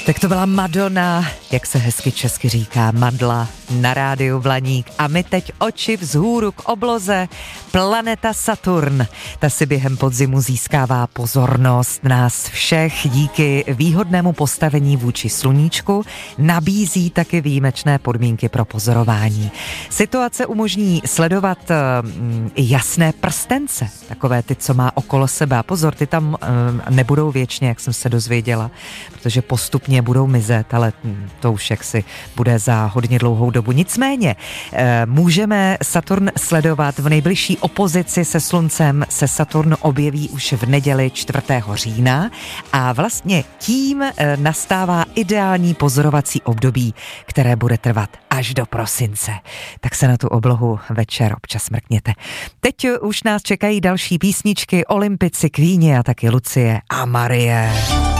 Tak to byla Madonna, jak se hezky česky říká, Madla na rádiu Blaník. A my teď oči vzhůru k obloze. Planeta Saturn. Ta si během podzimu získává pozornost nás všech díky výhodnému postavení vůči sluníčku. Nabízí taky výjimečné podmínky pro pozorování. Situace umožní sledovat jasné prstence, takové ty, co má okolo sebe. A pozor, ty tam nebudou věčně, jak jsem se dozvěděla, protože postupně budou mizet, ale to už jaksi bude za hodně dlouhou dobu. Nicméně můžeme Saturn sledovat v nejbližší opozici se Sluncem. Se Saturn objeví už v neděli 4. října a vlastně tím nastává ideální pozorovací období, které bude trvat až do prosince. Tak se na tu oblohu večer občas mrkněte. Teď už nás čekají další písničky, Olympici, Queeni a taky Lucie a Marie.